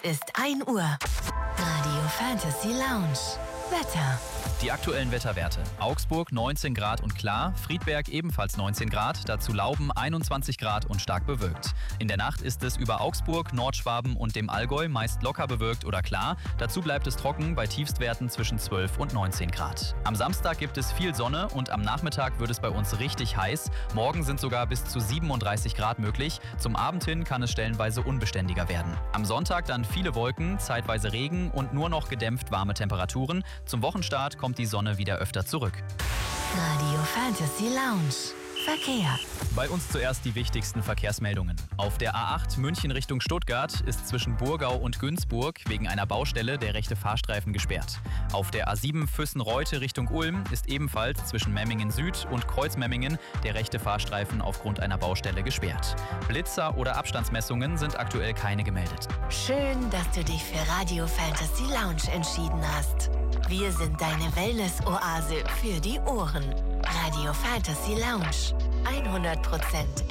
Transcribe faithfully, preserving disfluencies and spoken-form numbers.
ist ein Uhr. Radio Fantasy Lounge. Wetter. Die aktuellen Wetterwerte. Augsburg neunzehn Grad und klar, Friedberg ebenfalls neunzehn Grad, dazu Lauben einundzwanzig Grad und stark bewölkt. In der Nacht ist es über Augsburg, Nordschwaben und dem Allgäu meist locker bewölkt oder klar. Dazu bleibt es trocken bei Tiefstwerten zwischen zwölf und neunzehn Grad. Am Samstag gibt es viel Sonne und am Nachmittag wird es bei uns richtig heiß. Morgen sind sogar bis zu siebenunddreißig Grad möglich. Zum Abend hin kann es stellenweise unbeständiger werden. Am Sonntag dann viele Wolken, zeitweise Regen und nur noch gedämpft warme Temperaturen. Zum Wochenstart kommt die Sonne wieder öfter zurück. Radio Fantasy Lounge. Verkehr. Bei uns zuerst die wichtigsten Verkehrsmeldungen. Auf der A acht München Richtung Stuttgart ist zwischen Burgau und Günzburg wegen einer Baustelle der rechte Fahrstreifen gesperrt. Auf der A sieben Füssen-Reute Richtung Ulm ist ebenfalls zwischen Memmingen Süd und Kreuzmemmingen der rechte Fahrstreifen aufgrund einer Baustelle gesperrt. Blitzer oder Abstandsmessungen sind aktuell keine gemeldet. Schön, dass du dich für Radio Fantasy Lounge entschieden hast. Wir sind deine Wellness-Oase für die Ohren. Radio Fantasy Lounge. hundert Prozent